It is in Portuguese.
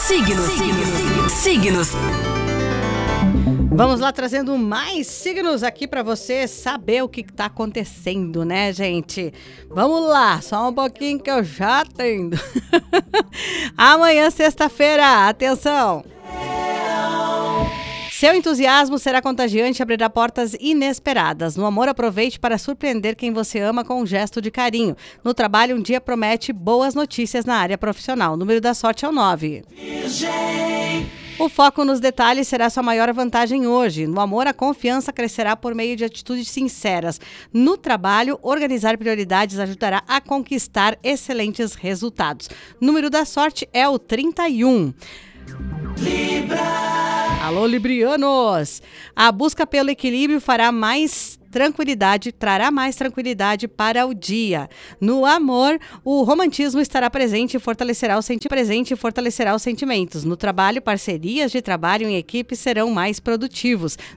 Signos. Vamos lá, trazendo mais signos aqui para você saber o que está acontecendo, né, gente? Vamos lá, só um pouquinho que eu já atendo. Amanhã, sexta-feira, atenção! Seu entusiasmo será contagiante e abrirá portas inesperadas. No amor, aproveite para surpreender quem você ama com um gesto de carinho. No trabalho, um dia promete boas notícias na área profissional. O número da sorte é o 9. O foco nos detalhes será sua maior vantagem hoje. No amor, a confiança crescerá por meio de atitudes sinceras. No trabalho, organizar prioridades ajudará a conquistar excelentes resultados. O número da sorte é o 31. Alô, librianos! A busca pelo equilíbrio trará mais tranquilidade para o dia. No amor, o romantismo estará presente e fortalecerá os sentimentos. No trabalho, parcerias de trabalho em equipe serão mais produtivos.